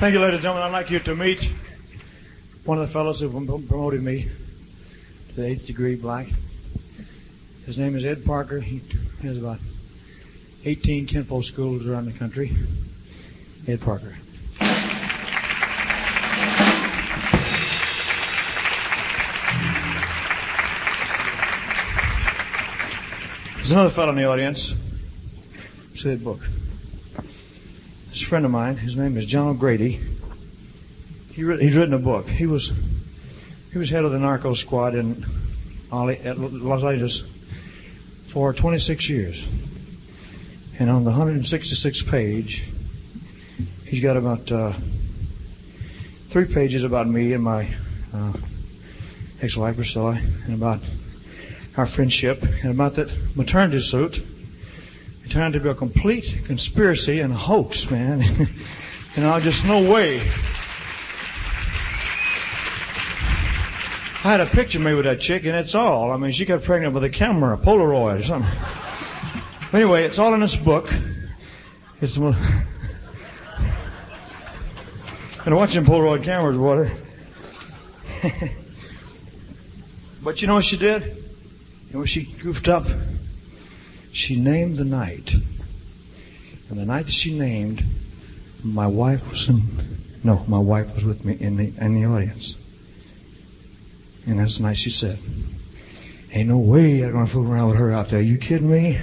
Thank you, ladies and gentlemen. I'd like you to meet one of the fellows who promoted me to the 8th degree black. His name is Ed Parker. He has about 18 kinfolk schools around the country. Ed Parker. There's another fellow in the audience. See that book. It's a friend of mine. His name is John O'Grady. He's written a book. He was head of the narco squad in Los Angeles for 26 years. And on the 166th page, he's got about 3 pages about me and my ex-wife Priscilla, and about our friendship, and about that maternity suit. It turned out to be a complete conspiracy and a hoax, man. Just no way. I had a picture made with that chick, and it's all. I mean, she got pregnant with a camera, a Polaroid or something. Anyway, it's all in this book. It's and watching Polaroid cameras, water. But you know what she did? You know what she goofed up? She named the night. And the night that she named, my wife was with me in the audience. And that's the night she said, "Ain't no way you're going to fool around with her out there. You kidding me?"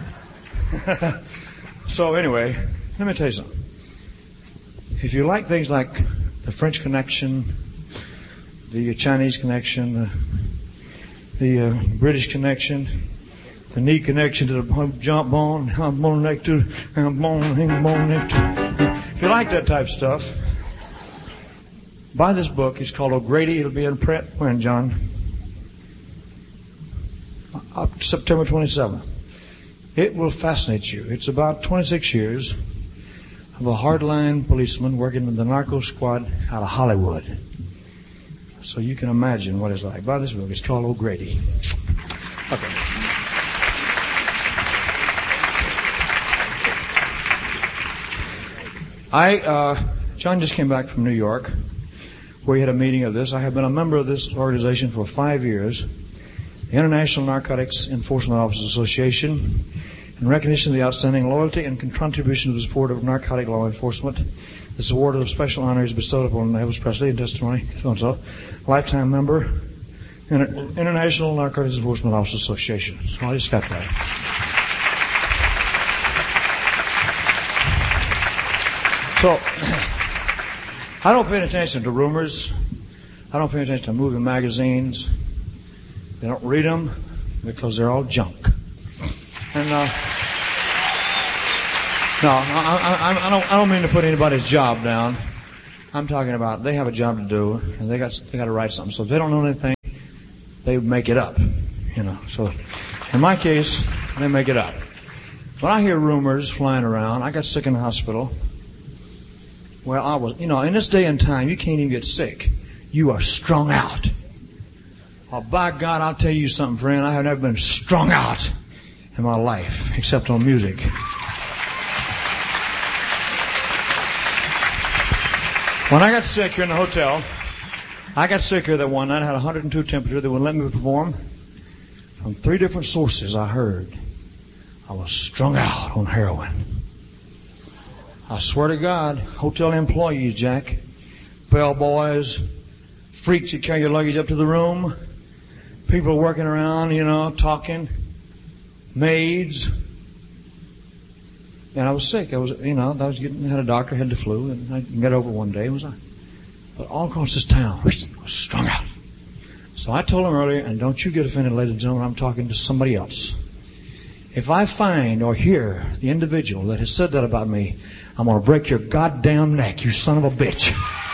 So anyway, let me tell you something. If you like things like the French Connection, the Chinese Connection, the British Connection, the knee connection to the jump bone, bone neck to bone neck to. If you like that type of stuff, buy this book. It's called O'Grady. It'll be in print when, John? September 27th. It will fascinate you. It's about 26 years of a hardline policeman working in the narco squad out of Hollywood. So you can imagine what it's like. Buy this book. It's called O'Grady. Okay. John just came back from New York, where he had a meeting of this. I have been a member of this organization for 5 years, the International Narcotics Enforcement Officers Association, in recognition of the outstanding loyalty and contribution to the support of narcotic law enforcement. This award of special honor is bestowed upon Elvis Presley in testimony, so-and-so, lifetime member, International Narcotics Enforcement Officers Association. So I just got that. So, I don't pay attention to rumors. I don't pay attention to movie magazines. They don't read them because they're all junk. And I don't mean to put anybody's job down. I'm talking about they have a job to do, and they got to write something. So if they don't know anything, they make it up. So in my case, they make it up. When I hear rumors flying around, I got sick in the hospital. Well, I was, in this day and time, you can't even get sick. You are strung out. Well, by God, I'll tell you something, friend. I have never been strung out in my life, except on music. When I got sick here in the hotel, I got sick here that one night. I had 102 temperature. They wouldn't let me perform. From 3 different sources, I heard I was strung out on heroin. I swear to God, hotel employees, Jack, bellboys, freaks that carry your luggage up to the room, people working around, talking, maids. And I was sick. I had a doctor, had the flu, and I got over one day. But all across this town, I was strung out. So I told him earlier, and don't you get offended, ladies and gentlemen, I'm talking to somebody else. If I find or hear the individual that has said that about me, I'm going to break your goddamn neck, you son of a bitch.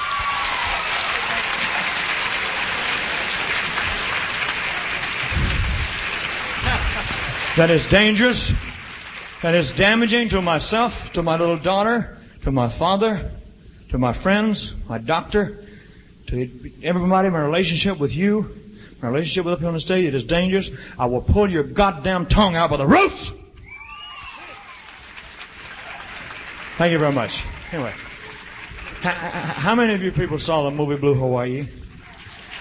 That is dangerous. That is damaging to myself, to my little daughter, to my father, to my friends, my doctor, to everybody, my relationship with you, my relationship with up here on the stage. It is dangerous. I will pull your goddamn tongue out by the roots. Thank you very much. Anyway. How many of you people saw the movie Blue Hawaii?